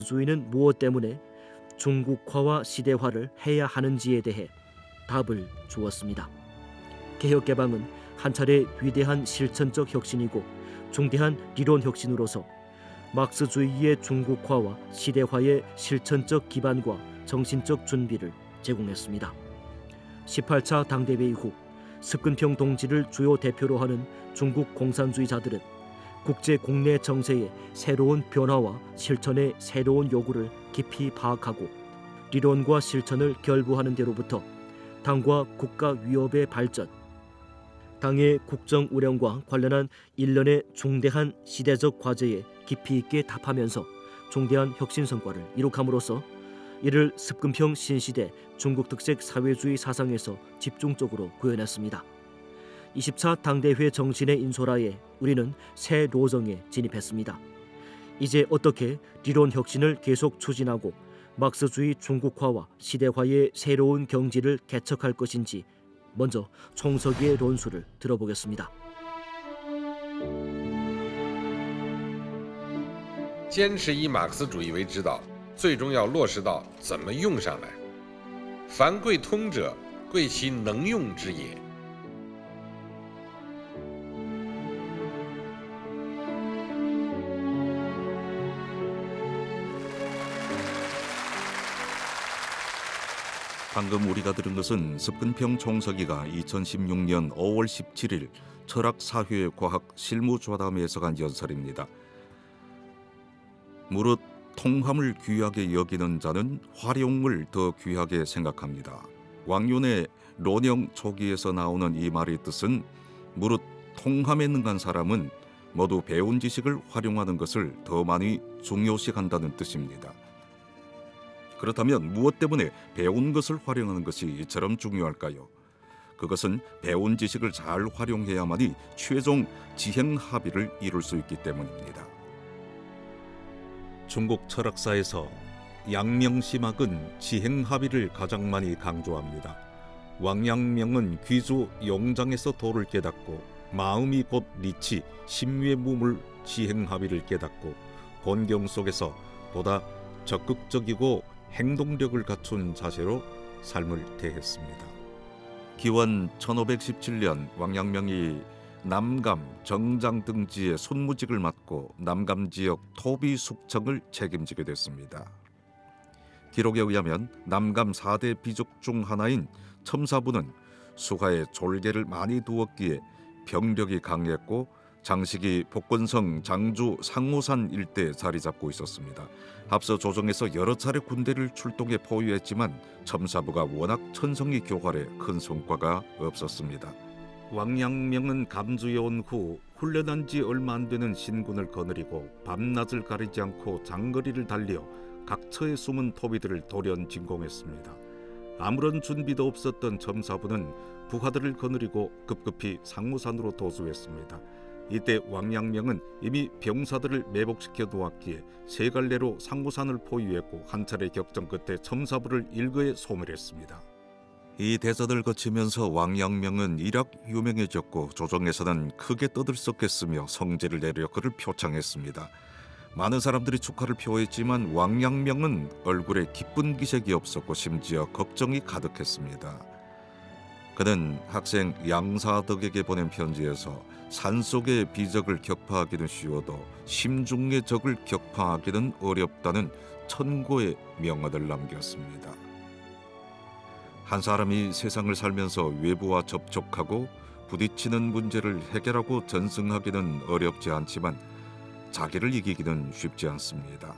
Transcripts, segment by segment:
주인은 무엇 때문에 중국화와 시대화를 해야 하는지에 대해 답을 주었습니다. 개혁개방은 한 차례 위대한 실천적 혁신이고 중대한 리론 혁신으로서 막스주의의 중국화와 시대화의 실천적 기반과 정신적 준비를 제공했습니다. 18차 당대회 이후 습근평 동지를 주요 대표로 하는 중국 공산주의자들은 국제 국내 정세의 새로운 변화와 실천의 새로운 요구를 깊이 파악하고 리론과 실천을 결부하는 데로부터 당과 국가 위협의 발전, 당의 국정 운영과 관련한 일련의 중대한 시대적 과제에 깊이 있게 답하면서 중대한 혁신 성과를 이룩함으로써 이를 습근평 신시대 중국 특색 사회주의 사상에서 집중적으로 구현했습니다. 20차 당대회 정신의 인솔하에 우리는 새 로정에 진입했습니다. 이제 어떻게 리론 혁신을 계속 추진하고 막스주의 중국화와 시대화의 새로운 경지를 개척할 것인지 먼저 총서기의論述을 들어보겠습니다. 坚持以马克思主义为指导，最终要落实到怎么用上来。凡贵通者，贵其能用之也。 방금 우리가 들은 것은 습근평 총서기가 2016년 5월 17일 철학사회과학 실무좌담회에서 간 연설입니다. 무릇 통함을 귀하게 여기는 자는 활용을 더 귀하게 생각합니다. 왕윤의 론영 초기에서 나오는 이 말의 뜻은 무릇 통함에 능한 사람은 모두 배운 지식을 활용하는 것을 더 많이 중요시한다는 뜻입니다. 그렇다면 무엇 때문에 배운 것을 활용하는 것이 이처럼 중요할까요? 그것은 배운 지식을 잘 활용해야만이 최종 지행합의를 이룰 수 있기 때문입니다. 중국 철학사에서 양명심학은 지행합의를 가장 많이 강조합니다. 왕양명은 귀주 용장에서 도를 깨닫고 마음이 곧 리치, 심외무물 지행합의를 깨닫고 본경 속에서 보다 적극적이고 행동력을 갖춘 자세로 삶을 대했습니다. 기원 1517년 왕양명이 남감, 정장 등지의 손무직을 맡고 남감 지역 토비 숙청을 책임지게 됐습니다. 기록에 의하면 남감 4대 비족 중 하나인 첨사부는 수하에 졸개를 많이 두었기에 병력이 강했고 장식이 복건성 장주 상호산 일대에 자리 잡고 있었습니다. 앞서 조정에서 여러 차례 군대를 출동해 포위했지만 첨사부가 워낙 천성이 교활해 큰 성과가 없었습니다. 왕양명은 감주에 온 후 훈련한 지 얼마 안 되는 신군을 거느리고 밤낮을 가리지 않고 장거리를 달려 각처에 숨은 토비들을 돌연 진공했습니다. 아무런 준비도 없었던 첨사부는 부하들을 거느리고 급급히 상무산으로 도주했습니다. 이때 왕양명은 이미 병사들을 매복시켜 놓았기에 세 갈래로 상무산을 포위했고 한 차례 격전 끝에 첨사부를 일거에 소멸했습니다. 이 대전을 거치면서 왕양명은 일약 유명해졌고 조정에서는 크게 떠들썩했으며 성질을 내려 그를 표창했습니다. 많은 사람들이 축하를 표했지만 왕양명은 얼굴에 기쁜 기색이 없었고 심지어 걱정이 가득했습니다. 그는 학생 양사덕에게 보낸 편지에서 산속의 비적을 격파하기는 쉬워도 심중의 적을 격파하기는 어렵다는 천고의 명언을 남겼습니다. 한 사람이 세상을 살면서 외부와 접촉하고 부딪히는 문제를 해결하고 전승하기는 어렵지 않지만 자기를 이기기는 쉽지 않습니다.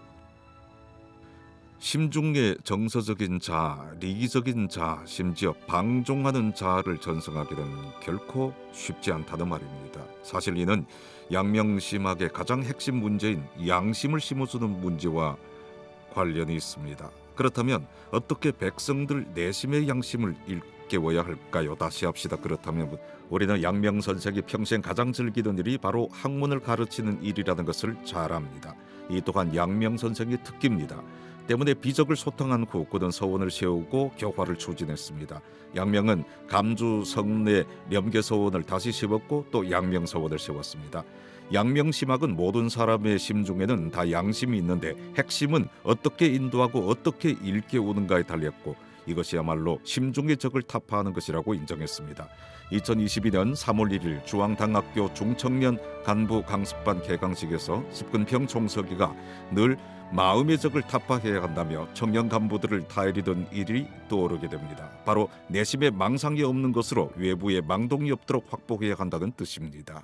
심중의 정서적인 자아, 리기적인 자아, 심지어 방종하는 자아를 전승하기는 결코 쉽지 않다는 말입니다. 사실 이는 양명심학의 가장 핵심 문제인 양심을 심어주는 문제와 관련이 있습니다. 그렇다면 어떻게 백성들 내심의 양심을 일깨워야 할까요? 다시 합시다. 그렇다면 우리는 양명 선생이 평생 가장 즐기던 일이 바로 학문을 가르치는 일이라는 것을 잘 압니다. 이 또한 양명 선생의 특기입니다. 때문에 비적을 소탕한 후 그는 서원을 세우고 교화를 추진했습니다. 양명은 감주 성내 렴계서원을 다시 세웠고 또 양명서원을 세웠습니다. 양명심학은 모든 사람의 심중에는 다 양심이 있는데 핵심은 어떻게 인도하고 어떻게 일깨우는가에 달렸고 이것이야말로 심중의 적을 타파하는 것이라고 인정했습니다. 2022년 3월 1일 중앙당학교 중청년 간부 강습반 개강식에서 십근평 총서기가 늘 마음의 적을 타파해야 한다며 청년 간부들을 타이르던 일이 떠오르게 됩니다. 바로 내심에 망상이 없는 것으로 외부에 망동이 없도록 확보해야 한다는 뜻입니다.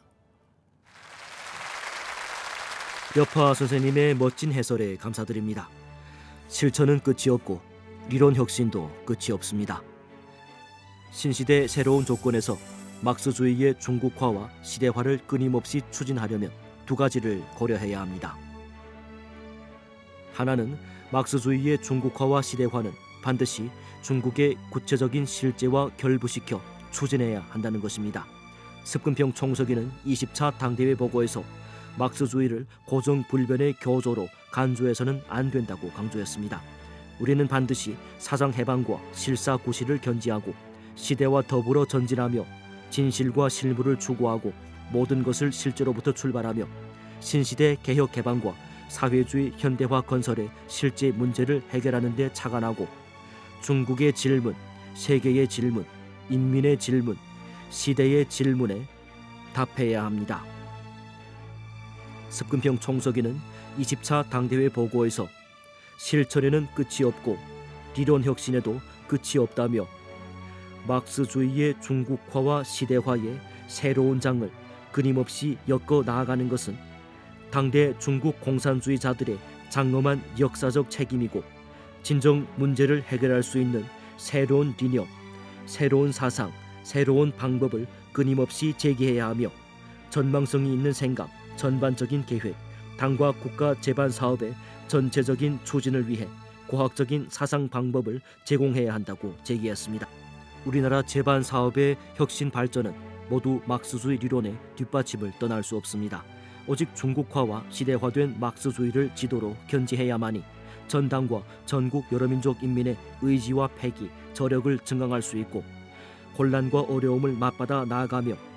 여파 선생님의 멋진 해설에 감사드립니다. 실천은 끝이 없고 리론 혁신도 끝이 없습니다. 신시대 새로운 조건에서 막스주의의 중국화와 시대화를 끊임없이 추진하려면 두 가지를 고려해야 합니다. 하나는 막스주의의 중국화와 시대화는 반드시 중국의 구체적인 실제와 결부시켜 추진해야 한다는 것입니다. 습근평 총서기는 20차 당대회 보고에서 막스주의를 고정불변의 교조로 간주해서는 안 된다고 강조했습니다. 우리는 반드시 사상 해방과 실사구시를 견지하고 시대와 더불어 전진하며 진실과 실무를 추구하고 모든 것을 실제로부터 출발하며 신시대 개혁 개방과 사회주의 현대화 건설의 실제 문제를 해결하는 데 착안하고 중국의 질문, 세계의 질문, 인민의 질문, 시대의 질문에 답해야 합니다. 습근평 총서기는 20차 당대회 보고에서 실천에는 끝이 없고 리론 혁신에도 끝이 없다며 막스주의의 중국화와 시대화의 새로운 장을 끊임없이 엮어 나아가는 것은 당대 중국 공산주의자들의 장엄한 역사적 책임이고 진정 문제를 해결할 수 있는 새로운 리념, 새로운 사상, 새로운 방법을 끊임없이 제기해야 하며 전망성이 있는 생각, 전반적인 계획, 당과 국가 재반 사업의 전체적인 추진을 위해 과학적인 사상 방법을 제공해야 한다고 제기했습니다. 우리나라 재반 사업의 혁신 발전은 모두 막스주의 리론의 뒷받침을 떠날 수 없습니다. 오직 중국화와 시대화된 막스주의를 지도로 견지해야만이 전당과 전국 여러민족 인민의 의지와 패기, 저력을 증강할 수 있고 혼란과 어려움을 맞받아 나아가며